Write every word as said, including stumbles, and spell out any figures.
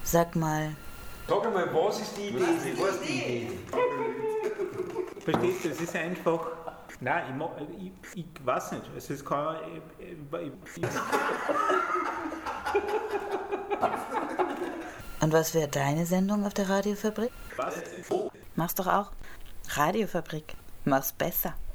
Sag mal. Sag einmal, was ist die Idee? Was ist die Idee? Verstehst du, es ist einfach. Nein, ich, ich, ich weiß nicht. Also es kann. Ich, ich, ich, Und was wäre deine Sendung auf der Radiofabrik? was? Mach's doch auch. Radiofabrik. Mach's besser.